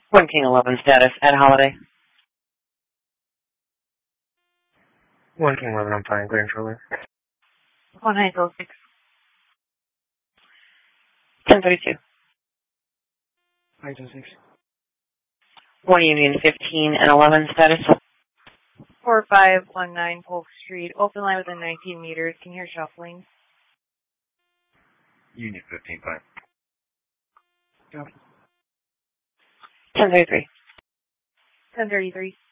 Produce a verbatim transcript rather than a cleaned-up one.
one King eleven status at Holiday. one King eleven, I'm fine. Grand Controller. one Hazel six. ten thirty-two. Hazel six. one Union fifteen and eleven status. four five one nine Polk Street. Open line within nineteen meters. Can hear shuffling. Union fifteen five. Copy. ten thirty-three. ten thirty-three.